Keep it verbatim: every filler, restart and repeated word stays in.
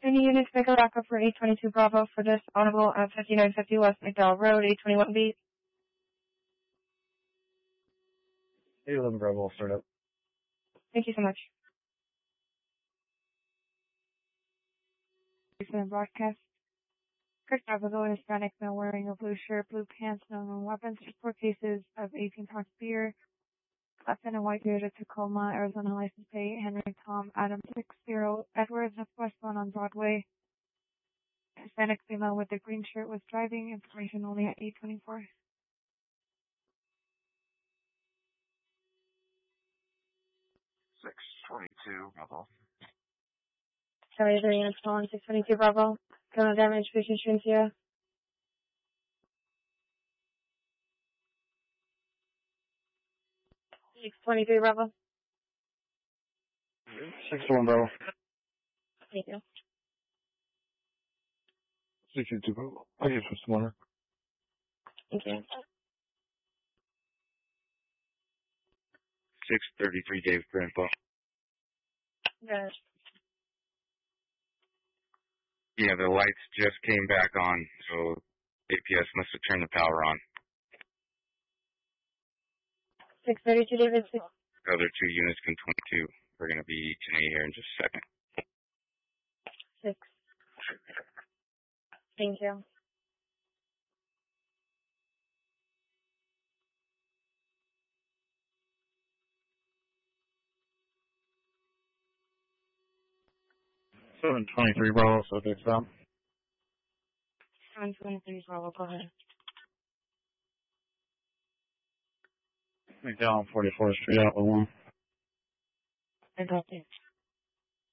Any units make a backup for eight twenty-two Bravo for this Audible at fifty-nine fifty West McDowell Road, eight twenty-one B. eight eleven Bravo, I'll start up. Thank you so much. Recent broadcast. Chris Abigail, an Hispanic male wearing a blue shirt, blue pants, no known weapons, four cases of eighteen pounds beer, left in a white Toyota Tacoma, Arizona license plate, Henry Tom Adam six zero Edwards, Northwest one on Broadway. Hispanic female with the green shirt was driving. Information only at eight twenty-four. six twenty-two, Bravo. Sorry, the units calling six twenty-two Bravo. Criminal damage, patient insurance here. six twenty-three Bravo. six one Bravo. Thank you. six two Bravo. I just was wondering. Thank you. six thirty-three, Dave Grandpa. Yes. Yeah, the lights just came back on, so A P S must have turned the power on. six thirty-two David. Six. The other two units can twenty-two. We're going to be E T N A here in just a second. Six. Thank you. seven twenty-three Bravo, so big stop. seven twenty-three Bravo, go ahead. McDowell, forty-fourth Street, Outlet one. I got you.